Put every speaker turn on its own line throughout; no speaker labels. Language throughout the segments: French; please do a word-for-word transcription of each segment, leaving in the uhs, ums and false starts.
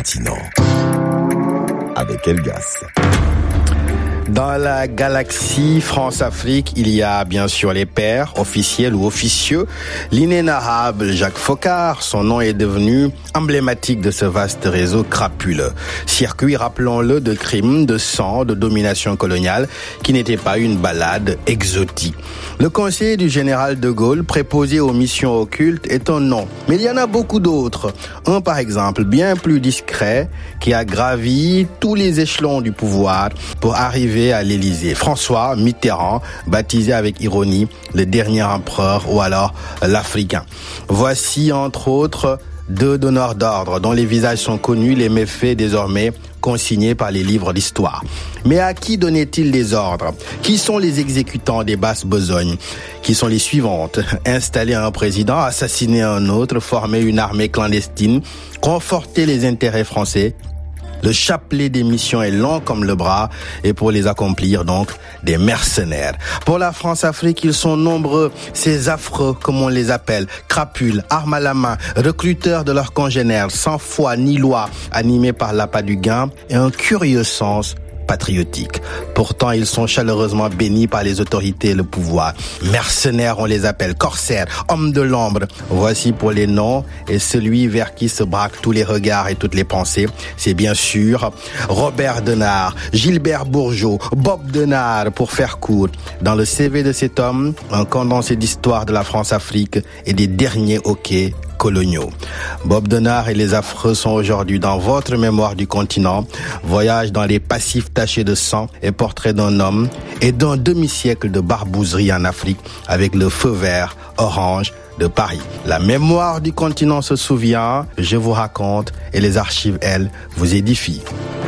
continent. Avec Elgas.
Dans la galaxie France-Afrique, il y a bien sûr les pères, officiels ou officieux. L'inénarrable Jacques Foccart, son nom est devenu emblématique de ce vaste réseau crapuleux. Circuit, rappelons-le, de crimes, de sang, de domination coloniale, qui n'était pas une balade exotique. Le conseiller du général de Gaulle, préposé aux missions occultes, est un nom. Mais il y en a beaucoup d'autres. Un, par exemple, bien plus discret, qui a gravi tous les échelons du pouvoir pour arriver à l'Élysée. François Mitterrand, baptisé avec ironie le dernier empereur ou alors l'Africain. Voici entre autres deux donneurs d'ordre dont les visages sont connus, les méfaits désormais consignés par les livres d'histoire. Mais à qui donnait-il les ordres? Qui sont les exécutants des basses besognes? Qui sont les suivantes? Installer un président, assassiner un autre, former une armée clandestine, conforter les intérêts français. Le chapelet des missions est long comme le bras et pour les accomplir donc des mercenaires. Pour la France-Afrique, ils sont nombreux, ces affreux comme on les appelle, crapules, armes à la main, recruteurs de leurs congénères, sans foi ni loi, animés par l'appât du gain et un curieux sens patriotique. Pourtant, ils sont chaleureusement bénis par les autorités et le pouvoir. Mercenaires, on les appelle, corsaires, hommes de l'ombre. Voici pour les noms et celui vers qui se braquent tous les regards et toutes les pensées. C'est bien sûr Robert Denard, Gilbert Bourgeot, Bob Denard, pour faire court. Dans le C V de cet homme, un condensé d'histoire de la France-Afrique et des derniers hoquets coloniaux. Bob Denard et les affreux sont aujourd'hui dans votre mémoire du continent. Voyage dans les passifs tachés de sang et portrait d'un homme et d'un demi-siècle de barbouzerie en Afrique avec le feu vert orange de Paris. La mémoire du continent se souvient, je vous raconte et les archives, elles, vous édifient.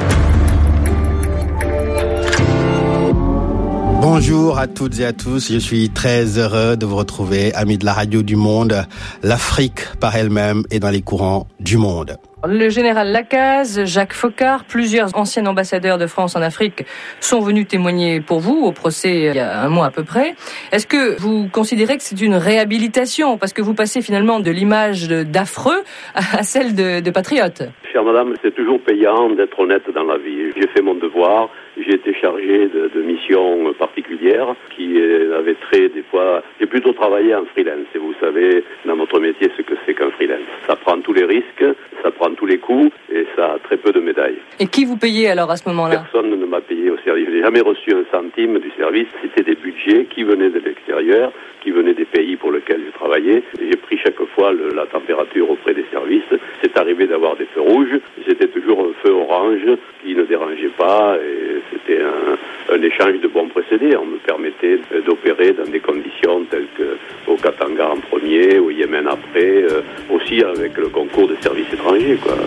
Bonjour à toutes et à tous, je suis très heureux de vous retrouver, amis de la radio du monde. L'Afrique par elle-même est dans les courants du monde.
Le général Lacaze, Jacques Foccart, plusieurs anciens ambassadeurs de France en Afrique sont venus témoigner pour vous au procès il y a un mois à peu près. Est-ce que vous considérez que c'est une réhabilitation parce que vous passez finalement de l'image d'affreux à celle de, de patriote?
Chère madame, c'est toujours payant d'être honnête dans la vie. J'ai fait mon devoir, j'ai été chargé de, de missions particulières qui avaient trait des fois... J'ai plutôt travaillé en freelance et vous savez dans notre métier ce que c'est qu'un freelance. Ça prend tous les risques, ça prend tous les coups et ça a très peu de médailles.
Et qui vous payez alors à ce moment-là?
Personne ne m'a payé au service. Je n'ai jamais reçu un centime du service. C'était des budgets qui venaient de l'extérieur, qui venaient des pays pour lesquels je travaillais. J'ai pris chaque fois le, la température auprès des services. C'est arrivé d'avoir des feux rouges. C'était toujours un feu orange qui ne dérangeait pas et c'était un, un échange de bons procédés. On me permettait d'opérer dans des conditions telles qu'au Katanga en premier, au Yémen après, euh, aussi avec le concours de services étrangers, quoi.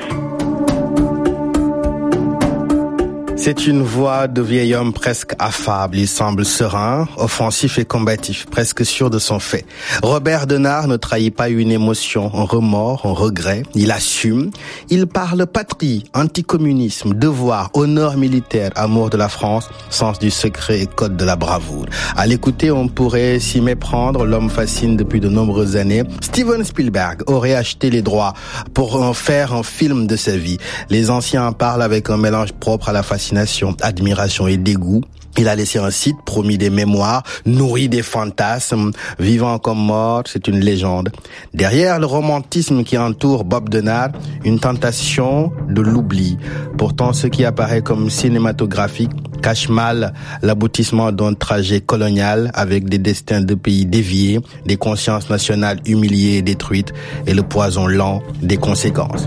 C'est une voix de vieil homme presque affable. Il semble serein, offensif et combatif, presque sûr de son fait. Robert Denard ne trahit pas une émotion, un remords, un regret. Il assume. Il parle patrie, anticommunisme, devoir, honneur militaire, amour de la France, sens du secret et code de la bravoure. À l'écouter, on pourrait s'y méprendre. L'homme fascine depuis de nombreuses années. Steven Spielberg aurait acheté les droits pour en faire un film de sa vie. Les anciens en parlent avec un mélange propre à la fascination, admiration et dégoût. Il a laissé un site, promis des mémoires, nourri des fantasmes, vivant comme mort, c'est une légende. Derrière le romantisme qui entoure Bob Denard, une tentation de l'oubli. Pourtant, ce qui apparaît comme cinématographique cache mal l'aboutissement d'un trajet colonial avec des destins de pays déviés, des consciences nationales humiliées et détruites et le poison lent des conséquences.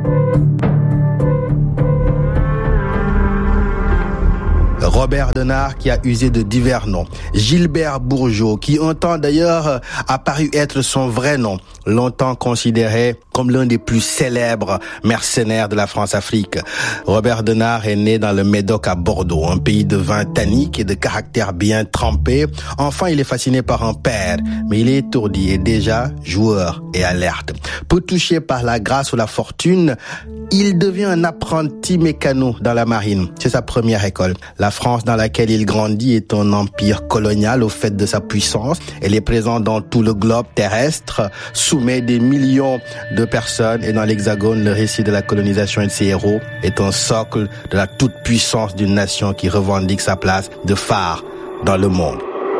Robert Denard qui a usé de divers noms. Gilbert Bourgeot qui un temps d'ailleurs a paru être son vrai nom, longtemps considéré comme l'un des plus célèbres mercenaires de la France-Afrique. Robert Denard est né dans le Médoc à Bordeaux, un pays de vin tannique et de caractère bien trempé. Enfant, il est fasciné par un père, mais il est étourdi et déjà joueur et alerte. Peu touché par la grâce ou la fortune, il devient un apprenti mécano dans la marine. C'est sa première école. La France dans laquelle il grandit est un empire colonial au fait de sa puissance. Elle est présente dans tout le globe terrestre, soumet des millions de personnes et dans l'Hexagone, le récit de la colonisation et de ses héros est un socle de la toute-puissance d'une nation qui revendique sa place de phare dans le monde.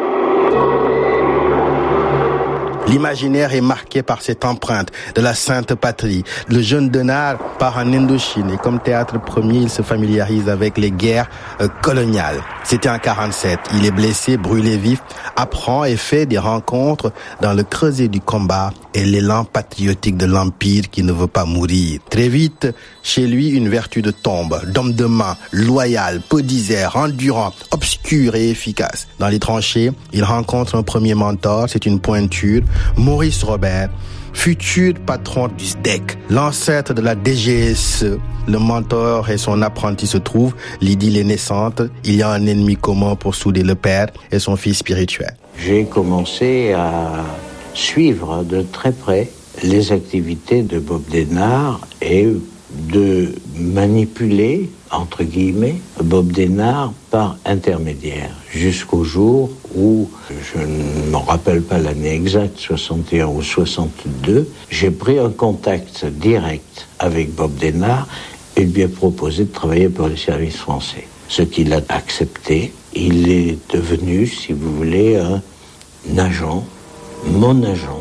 L'imaginaire est marqué par cette empreinte de la Sainte Patrie. Le jeune Denard part en Indochine et comme théâtre premier, il se familiarise avec les guerres euh, coloniales. C'était en quarante-sept. Il est blessé, brûlé vif, apprend et fait des rencontres dans le creuset du combat et l'élan patriotique de l'Empire qui ne veut pas mourir. Très vite, chez lui, une vertu de tombe, d'homme de main, loyal, peu disert, endurant, obscur et efficace. Dans les tranchées, il rencontre un premier mentor, c'est une pointure, Maurice Robert, futur patron du S D E C, l'ancêtre de la D G S E. Le mentor et son apprenti se trouvent, l'idylle est naissante, il y a un ennemi commun pour souder le père et son fils spirituel.
J'ai commencé à suivre de très près les activités de Bob Denard et de manipuler, entre guillemets, Bob Denard par intermédiaire, jusqu'au jour où, je ne me rappelle pas l'année exacte, soixante et un ou soixante-deux, j'ai pris un contact direct avec Bob Denard et lui ai proposé de travailler pour les services français. Ce qu'il a accepté, il est devenu, si vous voulez, un agent, mon agent.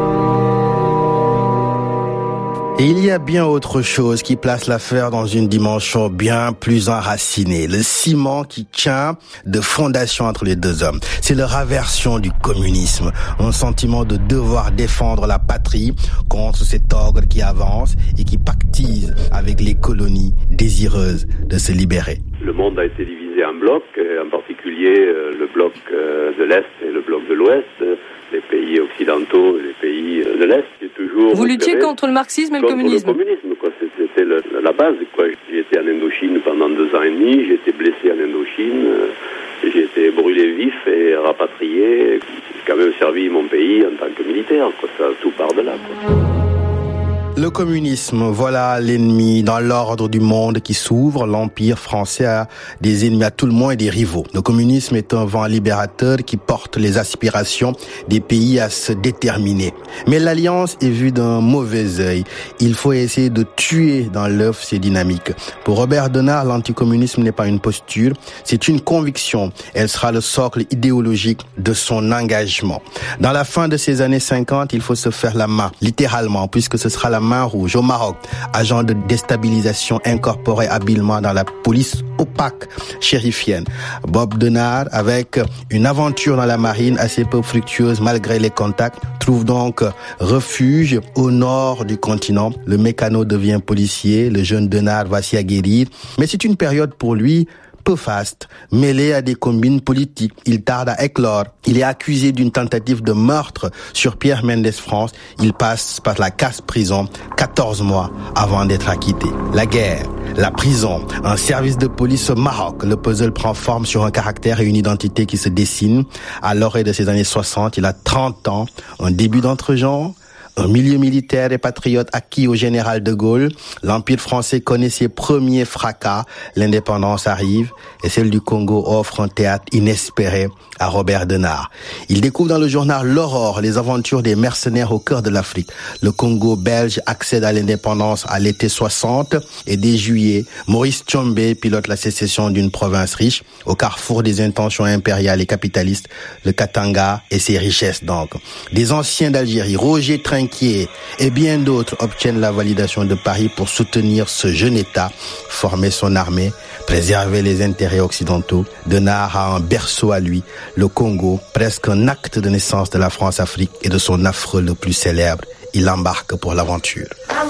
Et il y a bien autre chose qui place l'affaire dans une dimension bien plus enracinée. Le ciment qui tient de fondation entre les deux hommes. C'est leur aversion du communisme. Un sentiment de devoir défendre la patrie contre cet ogre qui avance et qui pactise avec les colonies désireuses de se libérer.
Le monde a été divisé en blocs, en particulier le bloc de l'Est et le bloc de l'Ouest. Les pays occidentaux et les pays de l'Est, c'est toujours...
Vous luttiez contre le marxisme et le communisme.
Contre le communisme, quoi. C'était le, la base, quoi. J'ai été en Indochine pendant deux ans et demi, j'ai été blessé en Indochine, j'ai été brûlé vif et rapatrié. J'ai quand même servi mon pays en tant que militaire, quoi. Ça, tout part de là, quoi.
Le communisme, voilà l'ennemi dans l'ordre du monde qui s'ouvre. L'Empire français a des ennemis à tout le monde et des rivaux. Le communisme est un vent libérateur qui porte les aspirations des pays à se déterminer. Mais l'alliance est vue d'un mauvais œil. Il faut essayer de tuer dans l'œuf ces dynamiques. Pour Robert Denard, l'anticommunisme n'est pas une posture, c'est une conviction. Elle sera le socle idéologique de son engagement. Dans la fin de ces années cinquante, il faut se faire la main, littéralement, puisque ce sera la main rouge au Maroc, agent de déstabilisation incorporé habilement dans la police opaque chérifienne. Bob Denard, avec une aventure dans la marine assez peu fructueuse malgré les contacts, trouve donc refuge au nord du continent. Le mécano devient policier, le jeune Denard va s'y aguerrir, mais c'est une période pour lui peu faste, mêlé à des combines politiques. Il tarde à éclore. Il est accusé d'une tentative de meurtre sur Pierre Mendès France. Il passe par la casse-prison quatorze mois avant d'être acquitté. La guerre, la prison, un service de police au Maroc. Le puzzle prend forme sur un caractère et une identité qui se dessinent. À l'orée de ces années soixante, il a trente ans, un début d'entre-genre, un milieu militaire et patriote acquis au général de Gaulle. L'Empire français connaît ses premiers fracas. L'indépendance arrive et celle du Congo offre un théâtre inespéré à Robert Denard. Il découvre dans le journal L'Aurore les aventures des mercenaires au cœur de l'Afrique. Le Congo belge accède à l'indépendance à l'été soixante et dès juillet, Maurice Tshombe pilote la sécession d'une province riche au carrefour des intentions impériales et capitalistes, le Katanga et ses richesses donc. Des anciens d'Algérie, Roger Trinquier et bien d'autres obtiennent la validation de Paris pour soutenir ce jeune État, former son armée, préserver les intérêts occidentaux. Denard a un berceau à lui, le Congo, presque un acte de naissance de la France-Afrique et de son affreux le plus célèbre. Il embarque pour l'aventure.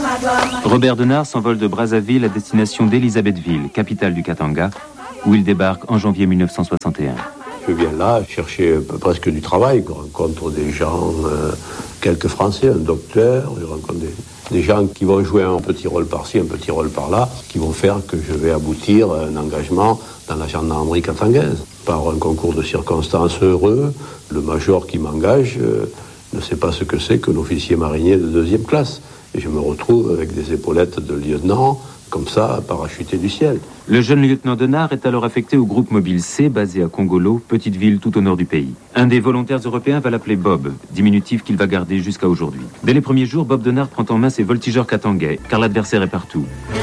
Robert Denard s'envole de Brazzaville à destination d'Elisabethville, capitale du Katanga, où il débarque en janvier mille neuf cent soixante et un.
Je viens là chercher presque du travail, je rencontre des gens, euh, quelques Français, un docteur, je rencontre des, des gens qui vont jouer un petit rôle par-ci, un petit rôle par-là, qui vont faire que je vais aboutir à un engagement dans la gendarmerie katangaise. Par un concours de circonstances heureux, le major qui m'engage euh, ne sait pas ce que c'est que l'officier marinier de deuxième classe. Et je me retrouve avec des épaulettes de lieutenant, comme ça, parachutés du ciel.
Le jeune lieutenant Denard est alors affecté au groupe mobile C, basé à Kongolo, petite ville tout au nord du pays. Un des volontaires européens va l'appeler Bob, diminutif qu'il va garder jusqu'à aujourd'hui. Dès les premiers jours, Bob Denard prend en main ses voltigeurs katangais, car l'adversaire est partout.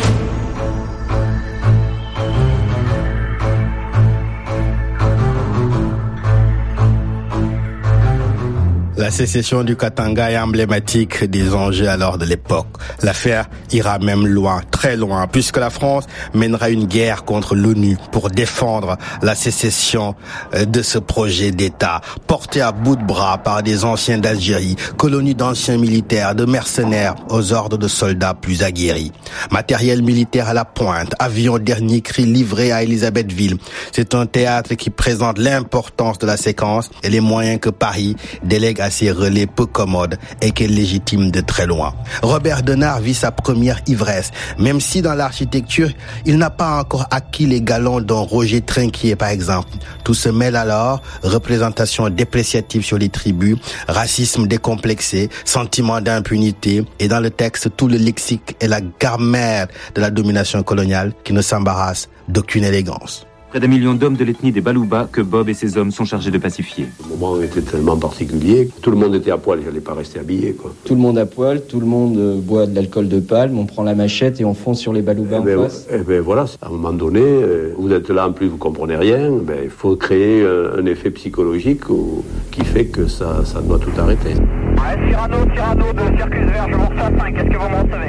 La sécession du Katanga est emblématique des enjeux alors de l'époque. L'affaire ira même loin, très loin, puisque la France mènera une guerre contre l'ONU pour défendre la sécession de ce projet d'État, porté à bout de bras par des anciens d'Algérie, colonie d'anciens militaires, de mercenaires aux ordres de soldats plus aguerris. Matériel militaire à la pointe, avions dernier cri livrés à Elisabethville. C'est un théâtre qui présente l'importance de la séquence et les moyens que Paris délègue à ses relais peu commodes et qu'elle légitime de très loin. Robert Denard vit sa première ivresse, même si dans l'architecture, il n'a pas encore acquis les galons d'un Roger Trinquier, par exemple. Tout se mêle alors, représentation dépréciative sur les tribus, racisme décomplexé, sentiment d'impunité, et dans le texte, tout le lexique et la grammaire de la domination coloniale qui ne s'embarrasse d'aucune élégance.
Près d'un million d'hommes de l'ethnie des Balouba que Bob et ses hommes sont chargés de pacifier.
Le moment était tellement particulier, tout le monde était à poil, il n'allait pas rester habillé, quoi.
Tout le monde à poil, tout le monde euh, boit de l'alcool de palme, on prend la machette et on fonce sur les Balouba
eh
en
ben,
face.
Eh ben voilà, à un moment donné, euh, vous êtes là en plus, vous comprenez rien, ben, il faut créer euh, un effet psychologique où, qui fait que ça, ça doit tout arrêter.
Ouais, Cyrano, Cyrano de Circus Vert, je monte à cinq, qu'est-ce que vous m'en savez ?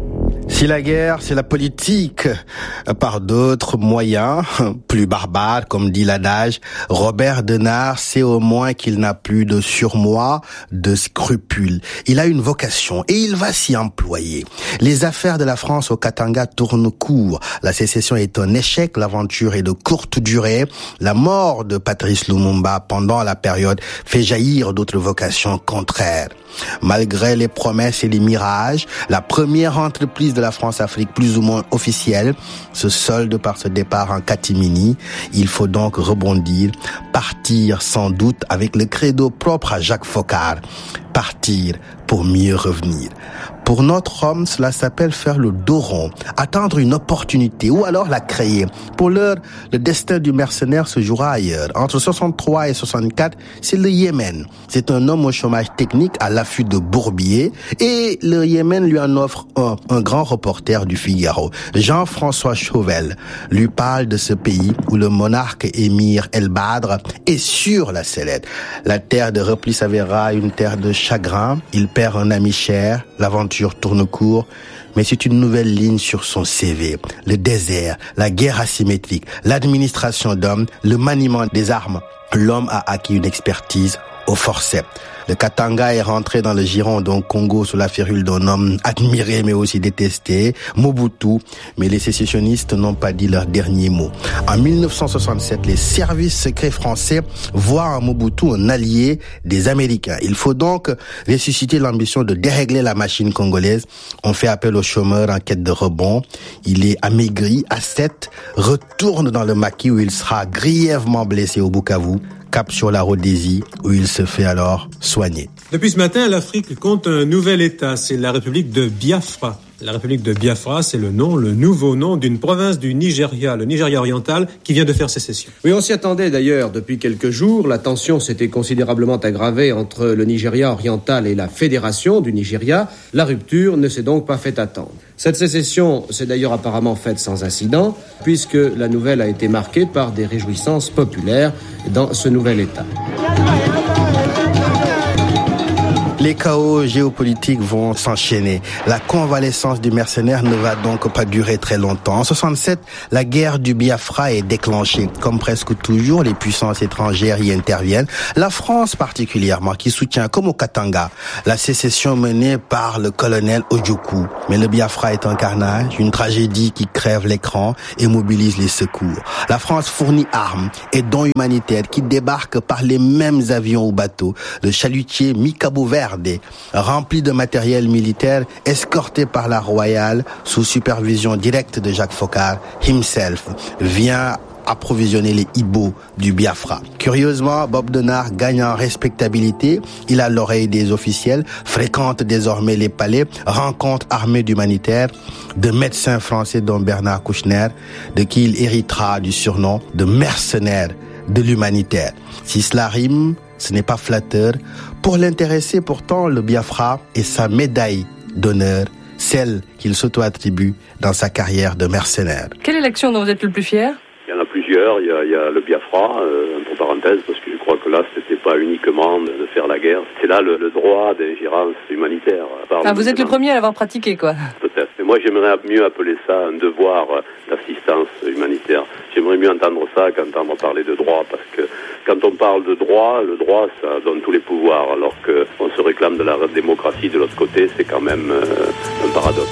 Si la guerre, c'est la politique, par d'autres moyens, plus barbares, comme dit l'adage, Robert Denard sait au moins qu'il n'a plus de surmoi, de scrupules. Il a une vocation et il va s'y employer. Les affaires de la France au Katanga tournent court. La sécession est un échec, l'aventure est de courte durée. La mort de Patrice Lumumba pendant la période fait jaillir d'autres vocations contraires. Malgré les promesses et les mirages, la première entreprise de la France-Afrique plus ou moins officielle se solde par ce départ en catimini. Il faut donc rebondir, partir sans doute avec le credo propre à Jacques Foccart, partir pour mieux revenir. Pour notre homme, cela s'appelle faire le dos rond, attendre une opportunité ou alors la créer. Pour l'heure, le destin du mercenaire se jouera ailleurs. Entre soixante-trois et soixante-quatre, c'est le Yémen. C'est un homme au chômage technique à l'affût de bourbier et le Yémen lui en offre un, un grand reporter du Figaro. Jean-François Chauvel lui parle de ce pays où le monarque émir El Badr est sur la sellette. La terre de repli s'avérera une terre de chagrin. Il perd un ami cher, l'aventure tourne court, mais c'est une nouvelle ligne sur son C V. Le désert, la guerre asymétrique, l'administration d'hommes, le maniement des armes. L'homme a acquis une expertise au forceps. Le Katanga est rentré dans le giron d'un Congo sous la férule d'un homme admiré mais aussi détesté, Mobutu, mais les sécessionnistes n'ont pas dit leur dernier mot. En mille neuf cent soixante-sept, les services secrets français voient en Mobutu un allié des Américains. Il faut donc ressusciter l'ambition de dérégler la machine congolaise. On fait appel au chômeur en quête de rebond. Il est amaigri, ascète, retourne dans le maquis où il sera grièvement blessé au Bukavu. Cap sur la Rhodésie, où il se fait alors soigner.
Depuis ce matin, l'Afrique compte un nouvel État, c'est la République de Biafra. La République de Biafra, c'est le nom, le nouveau nom d'une province du Nigeria, le Nigeria oriental, qui vient de faire sécession.
Oui, on s'y attendait d'ailleurs depuis quelques jours. La tension s'était considérablement aggravée entre le Nigeria oriental et la Fédération du Nigeria. La rupture ne s'est donc pas fait attendre. Cette sécession s'est d'ailleurs apparemment faite sans incident, puisque la nouvelle a été marquée par des réjouissances populaires dans ce nouvel État.
Les chaos géopolitiques vont s'enchaîner. La convalescence du mercenaire ne va donc pas durer très longtemps. En soixante-sept, la guerre du Biafra est déclenchée. Comme presque toujours, les puissances étrangères y interviennent. La France particulièrement, qui soutient, comme au Katanga, la sécession menée par le colonel Ojukwu. Mais le Biafra est un carnage, une tragédie qui crève l'écran et mobilise les secours. La France fournit armes et dons humanitaires qui débarquent par les mêmes avions ou bateaux. Le chalutier Mi-Cabo Verde, rempli de matériel militaire, escorté par la Royale, sous supervision directe de Jacques Foccart himself, vient approvisionner les hiboux du Biafra. Curieusement, Bob Denard gagne en respectabilité. Il a l'oreille des officiels, fréquente désormais les palais, rencontre armée d'humanitaires, de médecins français dont Bernard Kouchner, de qui il héritera du surnom de mercenaire de l'humanitaire. Si cela rime, ce n'est pas flatteur. Pour l'intéresser, pourtant, le Biafra est sa médaille d'honneur, celle qu'il s'auto-attribue dans sa carrière de mercenaire.
Quelle est l'action dont vous êtes le plus fier ?
Il y en a plusieurs. Il y a, il y a le Biafra, euh, entre parenthèses, parce que je crois que là, c'était pas uniquement de faire la guerre. C'est là le, le droit d'ingérence humanitaire.
Ah, vous êtes le premier à l'avoir pratiqué, quoi.
Peut-être. Mais moi, j'aimerais mieux appeler ça un devoir d'assistance humanitaire. J'aimerais mieux entendre ça qu'entendre parler de droit, parce que quand on parle de droit, le droit, ça donne tous les pouvoirs, alors qu'on se réclame de la démocratie de l'autre côté, c'est quand même euh, un paradoxe.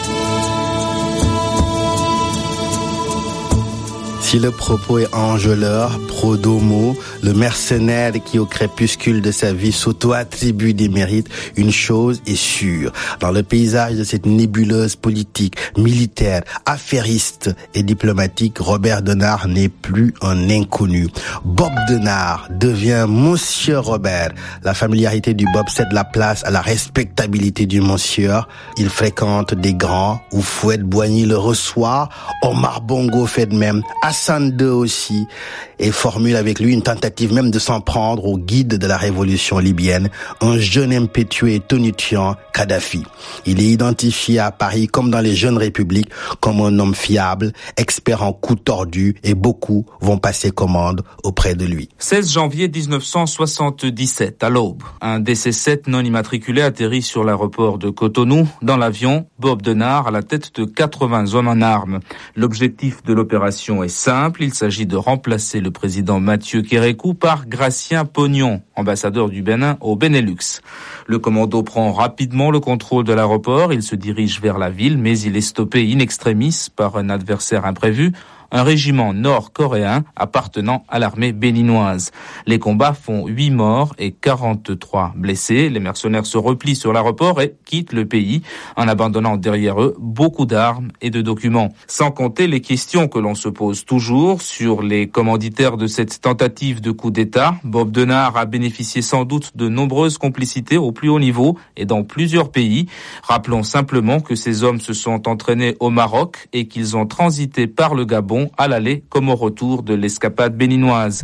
Si le propos est enjôleur, pro-domo, le mercenaire qui au crépuscule de sa vie s'auto-attribue des mérites, une chose est sûre. Dans le paysage de cette nébuleuse politique, militaire, affairiste et diplomatique, Robert Denard n'est plus un inconnu. Bob Denard devient Monsieur Robert. La familiarité du Bob cède la place à la respectabilité du monsieur. Il fréquente des grands, où Fouette Boigny le reçoit, Omar Bongo fait de même, Hassan deux aussi, et formule avec lui une tentative même de s'en prendre au guide de la révolution libyenne, un jeune impétueux et tonitruant, Kadhafi. Il est identifié à Paris comme dans les jeunes républiques comme un homme fiable, expert en coups tordus, et beaucoup vont passer commande auprès de lui.
seize janvier dix-neuf cent soixante-dix-sept, à l'aube, un D C sept non immatriculé atterrit sur l'aéroport de Cotonou. Dans l'avion, Bob Denard à la tête de quatre-vingts hommes en armes. L'objectif de l'opération est simple, il s'agit de remplacer le président Mathieu Kérékou par Gratien Pognon, ambassadeur du Bénin au Benelux. Le commando prend rapidement le contrôle de l'aéroport, il se dirige vers la ville, mais il est stoppé in extremis par un adversaire imprévu, un régiment nord-coréen appartenant à l'armée béninoise. Les combats font huit morts et quarante-trois blessés. Les mercenaires se replient sur l'aéroport et quittent le pays en abandonnant derrière eux beaucoup d'armes et de documents. Sans compter les questions que l'on se pose toujours sur les commanditaires de cette tentative de coup d'État. Bob Denard a bénéficié sans doute de nombreuses complicités au plus haut niveau et dans plusieurs pays. Rappelons simplement que ces hommes se sont entraînés au Maroc et qu'ils ont transité par le Gabon à l'aller comme au retour de l'escapade béninoise.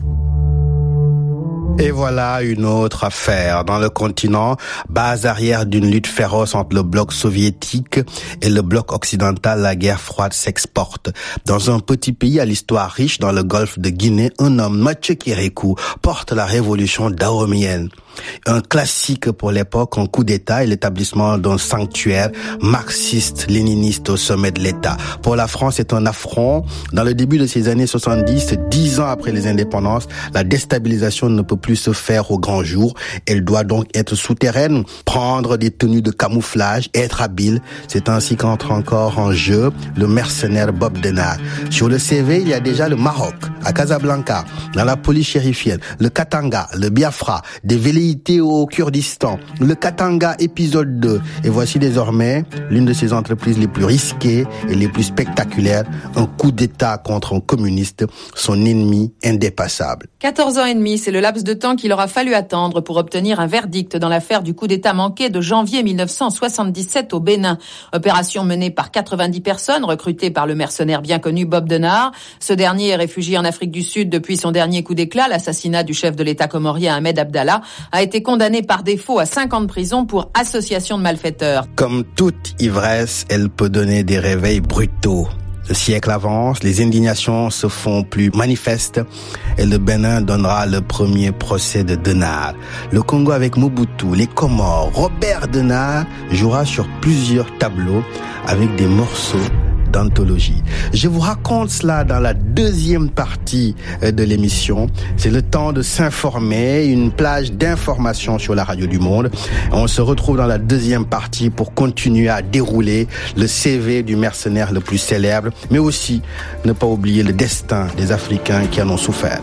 Et voilà une autre affaire. Dans le continent, base arrière d'une lutte féroce entre le bloc soviétique et le bloc occidental, la guerre froide s'exporte. Dans un petit pays à l'histoire riche, dans le golfe de Guinée, un homme, Mathieu Kérékou, porte la révolution dahomienne. Un classique pour l'époque, un coup d'État et l'établissement d'un sanctuaire marxiste-léniniste au sommet de l'État. Pour la France, c'est un affront. Dans le début de ces années soixante-dix, dix ans après les indépendances, la déstabilisation ne peut plus se faire au grand jour. Elle doit donc être souterraine, prendre des tenues de camouflage, être habile. C'est ainsi qu'entre encore en jeu le mercenaire Bob Denard. Sur le C V, il y a déjà le Maroc, à Casablanca, dans la police chérifienne, le Katanga, le Biafra, des velléités au Kurdistan, le Katanga épisode deux. Et voici désormais l'une de ses entreprises les plus risquées et les plus spectaculaires, un coup d'État contre un communiste, son ennemi indépassable.
quatorze ans et demi, c'est le laps de temps qu'il aura fallu attendre pour obtenir un verdict dans l'affaire du coup d'État manqué de janvier mille neuf cent soixante-dix-sept au Bénin. Opération menée par quatre-vingt-dix personnes, recrutées par le mercenaire bien connu Bob Denard. Ce dernier est réfugié en Afrique du Sud depuis son dernier coup d'éclat, l'assassinat du chef de l'État comorien Ahmed Abdallah, a été condamné par défaut à cinq ans de prison pour association de malfaiteurs.
Comme toute ivresse, elle peut donner des réveils brutaux. Le siècle avance, les indignations se font plus manifestes et le Bénin donnera le premier procès de Denard. Le Congo avec Mobutu, les Comores, Robert Denard jouera sur plusieurs tableaux avec des morceaux d'anthologie. Je vous raconte cela dans la deuxième partie de l'émission. C'est le temps de s'informer, une plage d'informations sur la radio du monde. On se retrouve dans la deuxième partie pour continuer à dérouler le C V du mercenaire le plus célèbre, mais aussi ne pas oublier le destin des Africains qui en ont souffert.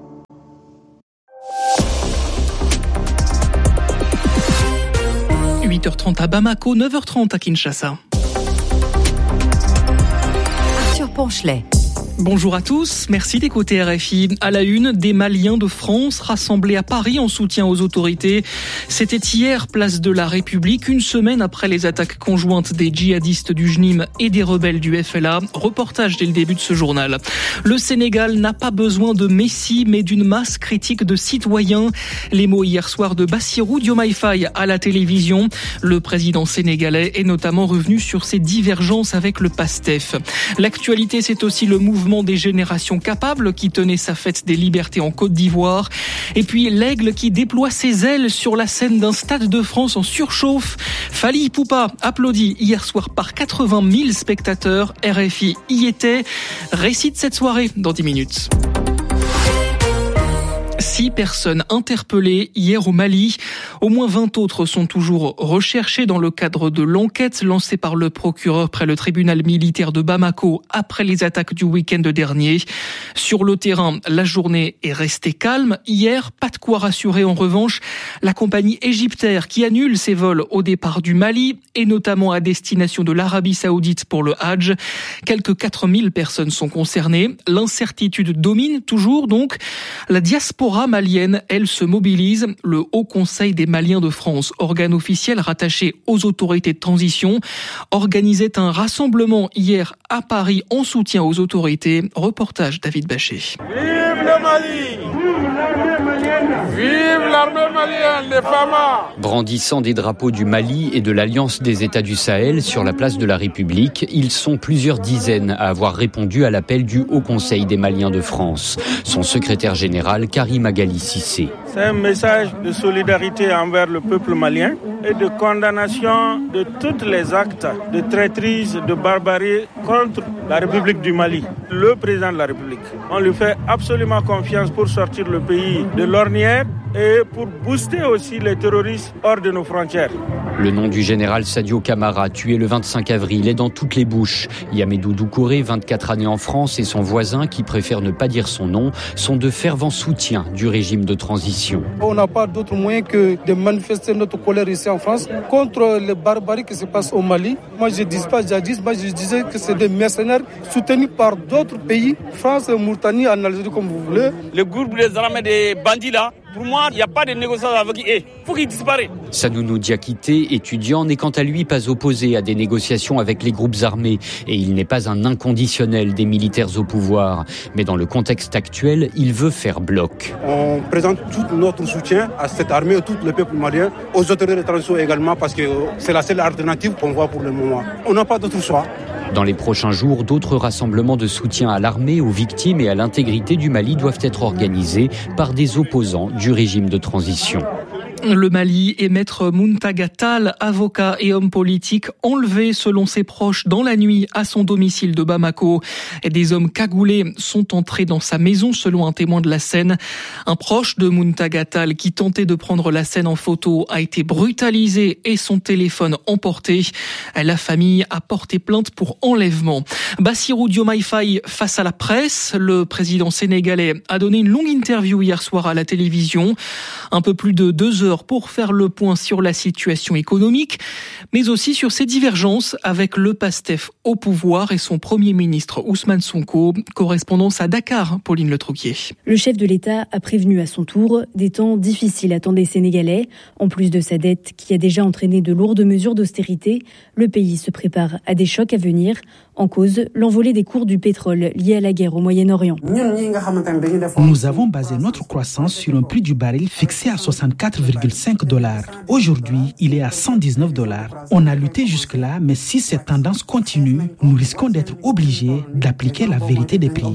huit heures trente à Bamako, neuf heures trente à Kinshasa.
Ponchelet.
Bonjour à tous, merci d'écouter R F I. À la une, des Maliens de France rassemblés à Paris en soutien aux autorités. C'était hier, place de la République, une semaine après les attaques conjointes des djihadistes du J N I M et des rebelles du F L A. Reportage dès le début de ce journal. Le Sénégal n'a pas besoin de messie, mais d'une masse critique de citoyens. Les mots hier soir de Bassirou Diomaye Faye à la télévision. Le président sénégalais est notamment revenu sur ses divergences avec le PASTEF. L'actualité, c'est aussi le mouvement des générations capables qui tenait sa fête des libertés en Côte d'Ivoire. Et puis l'aigle qui déploie ses ailes sur la scène d'un stade de France en surchauffe. Fally Ipupa applaudi hier soir par quatre-vingt mille spectateurs. R F I y était. Récit de cette soirée dans dix minutes. Six personnes interpellées hier au Mali. Au moins vingt autres sont toujours recherchées dans le cadre de l'enquête lancée par le procureur près le tribunal militaire de Bamako après les attaques du week-end dernier. Sur le terrain, la journée est restée calme. Hier, pas de quoi rassurer en revanche la compagnie Égyptaire qui annule ses vols au départ du Mali et notamment à destination de l'Arabie Saoudite pour le Hajj. Quelques quatre mille personnes sont concernées. L'incertitude domine toujours donc. La diaspora malienne, elle, se mobilise. Le Haut Conseil des Maliens de France, organe officiel rattaché aux autorités de transition, organisait un rassemblement hier à Paris en soutien aux autorités. Reportage David Bachet.
Vive le Mali! Vive l'armée malienne! Vive l'armée malienne, les Fama!
Brandissant des drapeaux du Mali et de l'Alliance des États du Sahel sur la place de la République, ils sont plusieurs dizaines à avoir répondu à l'appel du Haut Conseil des Maliens de France. Son secrétaire général, Karim Magali Cissé.
C'est un message de solidarité envers le peuple malien et de condamnation de tous les actes de traîtrise, de barbarie contre la République du Mali. Le président de la République, on lui fait absolument confiance pour sortir le pays de l'ornière et pour booster aussi les terroristes hors de nos frontières.
Le nom du général Sadio Camara, tué le vingt-cinq avril, est dans toutes les bouches. Yamedou Doucouré, vingt-quatre années en France, et son voisin, qui préfère ne pas dire son nom, sont de fervents soutiens du régime de transition.
On n'a pas d'autre moyen que de manifester notre colère ici en France contre les barbaries qui se passent au Mali. Moi, je ne dis pas djihadistes, moi je disais que c'est des mercenaires soutenus par d'autres pays, France, Mauritanie, en Algérie, comme vous voulez.
Le groupe des armées des bandits là, pour moi, il n'y a pas de négociation avec eux. Il faut qu'ils disparaissent.
Sanounou Diakité, étudiant, n'est quant à lui pas opposé à des négociations avec les groupes armés. Et il n'est pas un inconditionnel des militaires au pouvoir. Mais dans le contexte actuel, il veut faire bloc.
On présente tout notre soutien à cette armée, à tout le peuple malien, aux autorités de transition également, parce que c'est la seule alternative qu'on voit pour le moment. On n'a pas d'autre choix.
Dans les prochains jours, d'autres rassemblements de soutien à l'armée, aux victimes et à l'intégrité du Mali doivent être organisés par des opposants du régime de transition.
Le Mali et maître Mountaga Tall, avocat et homme politique, enlevé selon ses proches dans la nuit à son domicile de Bamako. Et des hommes cagoulés sont entrés dans sa maison selon un témoin de la scène. Un proche de Mountaga Tall qui tentait de prendre la scène en photo a été brutalisé et son téléphone emporté. La famille a porté plainte pour enlèvement. Bassirou Diomaye Faye face à la presse. Le président sénégalais a donné une longue interview hier soir à la télévision. Un peu plus de deux heures pour faire le point sur la situation économique, mais aussi sur ses divergences avec le PASTEF au pouvoir et son Premier ministre Ousmane Sonko. Correspondance à Dakar, Pauline Le Trouquier.
Le chef de l'État a prévenu à son tour des temps difficiles attendent les Sénégalais. En plus de sa dette qui a déjà entraîné de lourdes mesures d'austérité, le pays se prépare à des chocs à venir. En cause, l'envolée des cours du pétrole liée à la guerre au Moyen-Orient.
Nous avons basé notre croissance sur un prix du baril fixé à soixante-quatre virgule cinq dollars. Aujourd'hui, il est à cent dix-neuf dollars. On a lutté jusque-là, mais si cette tendance continue, nous risquons d'être obligés d'appliquer la vérité des prix.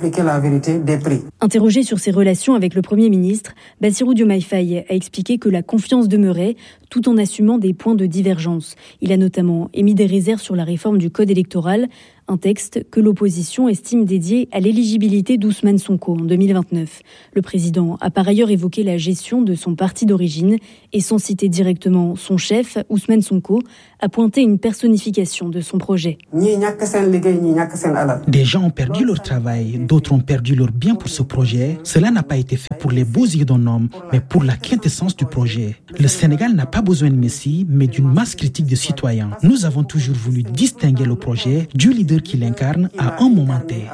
Interrogé sur ses relations avec le Premier ministre, Bassirou Diomaye Faye a expliqué que la confiance demeurait tout en assumant des points de divergence. Il a notamment émis des réserves sur la réforme du code électoral, un texte que l'opposition estime dédié à l'éligibilité d'Ousmane Sonko en deux mille vingt-neuf. Le président a par ailleurs évoqué la gestion de son parti d'origine et sans citer directement son chef, Ousmane Sonko, a pointé une personnification de son projet.
Des gens ont perdu leur travail, d'autres ont perdu leur bien pour ce projet. Cela n'a pas été fait pour les beaux yeux d'un homme, mais pour la quintessence du projet. Le Sénégal n'a pas besoin de messie, mais d'une masse critique de citoyens. Nous avons toujours voulu distinguer le projet du leader leader qu'il incarne à un moment T.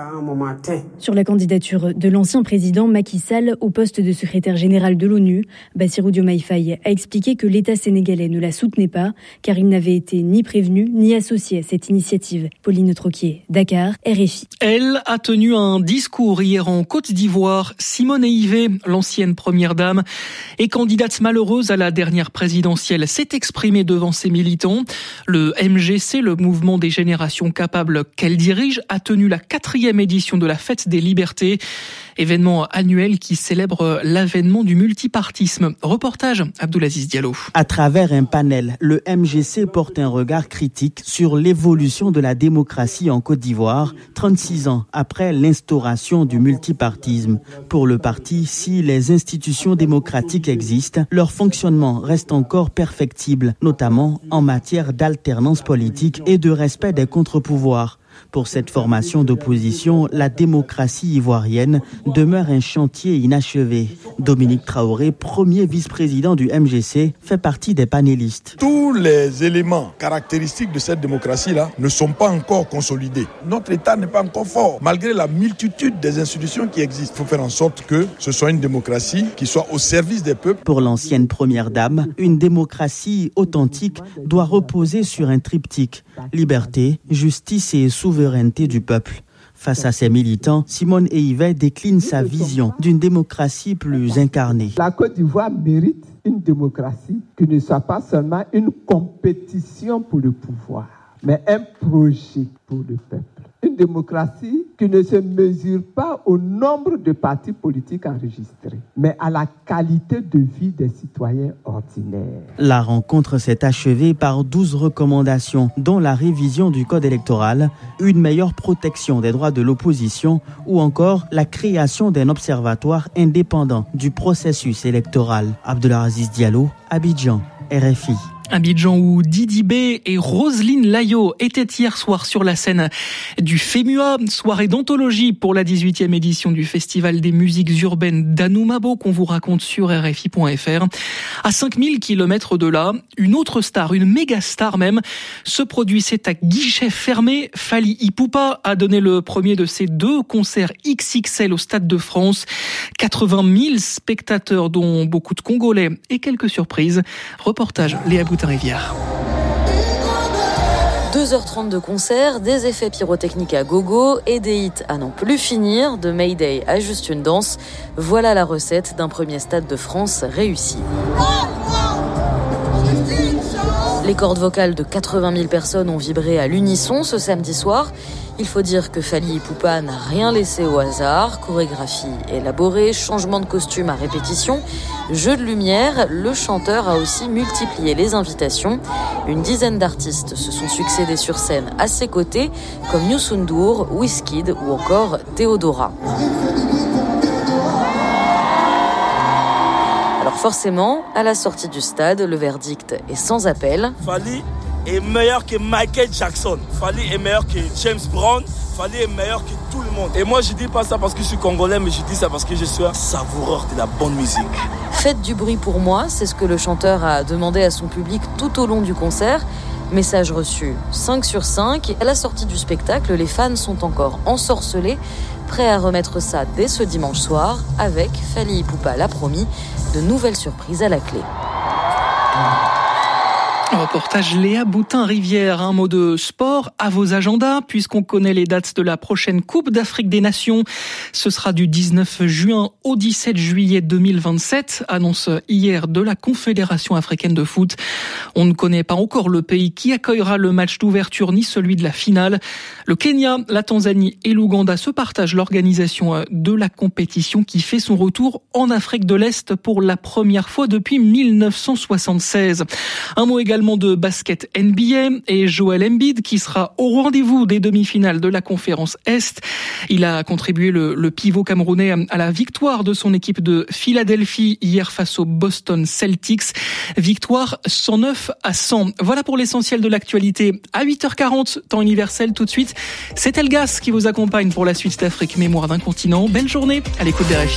Sur la candidature de l'ancien président Macky Sall au poste de secrétaire général de l'ONU, Bassirou Diomaye Faye a expliqué que l'État sénégalais ne la soutenait pas car il n'avait été ni prévenu ni associé à cette initiative. Pauline Troquier, Dakar, R F I.
Elle a tenu un discours hier en Côte d'Ivoire. Simone Eïvé, l'ancienne première dame et candidate malheureuse à la dernière présidentielle, s'est exprimée devant ses militants. Le M G C, le mouvement des générations capables qu'elle dirige, a tenu la quatrième édition de la Fête des Libertés, événement annuel qui célèbre l'avènement du multipartisme. Reportage Abdoulaziz Diallo.
À travers un panel, le M G C porte un regard critique sur l'évolution de la démocratie en Côte d'Ivoire, trente-six ans après l'instauration du multipartisme. Pour le parti, si les institutions démocratiques existent, leur fonctionnement reste encore perfectible, notamment en matière d'alternance politique et de respect des contre-pouvoirs. Pour cette formation d'opposition, la démocratie ivoirienne demeure un chantier inachevé. Dominique Traoré, premier vice-président du M G C, fait partie des panélistes.
Tous les éléments caractéristiques de cette démocratie-là ne sont pas encore consolidés. Notre État n'est pas encore fort, malgré la multitude des institutions qui existent. Il faut faire en sorte que ce soit une démocratie qui soit au service des peuples.
Pour l'ancienne première dame, une démocratie authentique doit reposer sur un triptyque: liberté, justice et souveraineté du peuple. Face à ses militants, Simone Eïvé décline sa vision d'une démocratie plus incarnée.
La Côte d'Ivoire mérite une démocratie qui ne soit pas seulement une compétition pour le pouvoir, mais un projet pour le peuple. Une démocratie qui ne se mesure pas au nombre de partis politiques enregistrés, mais à la qualité de vie des citoyens ordinaires.
La rencontre s'est achevée par douze recommandations, dont la révision du code électoral, une meilleure protection des droits de l'opposition ou encore la création d'un observatoire indépendant du processus électoral. Abdoulaziz Diallo, Abidjan, R F I.
Abidjan où Didi B et Roselyne Layo étaient hier soir sur la scène du FEMUA, soirée d'anthologie pour la dix-huitième édition du Festival des musiques urbaines d'Anoumabo qu'on vous raconte sur R F I point F R. À cinq mille kilomètres de là, une autre star, une méga star même, se produisait à guichet fermé. Fally Ipupa a donné le premier de ses deux concerts X X L au Stade de France. quatre-vingt mille spectateurs dont beaucoup de Congolais et quelques surprises. Reportage Léa Boutin-Rivière.
deux heures trente de concert, des effets pyrotechniques à gogo et des hits à n'en plus finir, de Mayday à Juste une danse. Voilà la recette d'un premier Stade de France réussi. Les cordes vocales de quatre-vingt mille personnes ont vibré à l'unisson ce samedi soir. Il faut dire que Fally Ipupa n'a rien laissé au hasard. Chorégraphie élaborée, changement de costume à répétition, jeu de lumière. Le chanteur a aussi multiplié les invitations. Une dizaine d'artistes se sont succédés sur scène à ses côtés, comme Youssou N'Dour, Wizkid ou encore Théodora. Alors forcément, à la sortie du stade, le verdict est sans appel.
Fally est meilleur que Michael Jackson. Fally est meilleur que James Brown. Fally est meilleur que tout le monde. Et moi, je dis pas ça parce que je suis congolais, mais je dis ça parce que je suis un savoureur de la bonne musique.
Faites du bruit pour moi, c'est ce que le chanteur a demandé à son public tout au long du concert. Message reçu cinq sur cinq. À la sortie du spectacle, les fans sont encore ensorcelés, prêts à remettre ça dès ce dimanche soir, avec, Fally Ipupa l'a promis, de nouvelles surprises à la clé.
Reportage Léa Boutin-Rivière. Un mot de sport à vos agendas, puisqu'on connaît les dates de la prochaine Coupe d'Afrique des Nations. Ce sera du dix-neuf juin au dix-sept juillet deux mille vingt-sept, annonce hier de la Confédération africaine de foot. On ne connaît pas encore le pays qui accueillera le match d'ouverture ni celui de la finale. Le Kenya, la Tanzanie et l'Ouganda se partagent l'organisation de la compétition qui fait son retour en Afrique de l'Est pour la première fois depuis mille neuf cent soixante-seize. Un mot également de basket N B A et Joel Embiid qui sera au rendez-vous des demi-finales de la conférence Est. Il a contribué le, le pivot camerounais à la victoire de son équipe de Philadelphie hier face aux Boston Celtics. Victoire cent neuf à cent. Voilà pour l'essentiel de l'actualité. À huit heures quarante, temps universel tout de suite. C'est Elgas qui vous accompagne pour la suite d'Afrique Mémoire d'un continent. Belle journée à l'écoute des R F I.